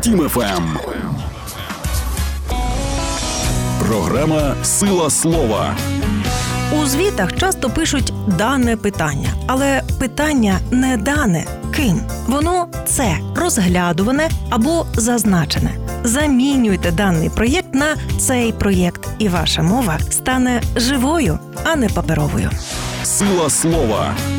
Дім ФМ. Програма «Сила слова». У звітах часто пишуть «дане питання», але питання не дане ким. Воно це розглядуване або зазначене. Замінюйте даний проєкт на цей проєкт, і ваша мова стане живою, а не паперовою. Сила слова.